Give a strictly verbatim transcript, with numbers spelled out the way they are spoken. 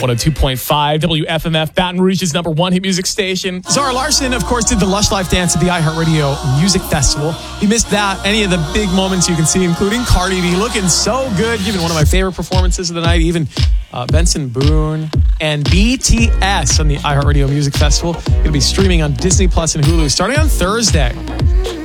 one oh two point five W F M F, Baton Rouge's number one hit music station. Zara Larsson, of course, did the Lush Life dance at the iHeartRadio Music Festival. You missed that. Any of the big moments you can see, including Cardi B looking so good, giving one of my favorite performances of the night, even uh, Benson Boone and B T S on the iHeartRadio Music Festival. Going to be streaming on Disney Plus and Hulu starting on Thursday.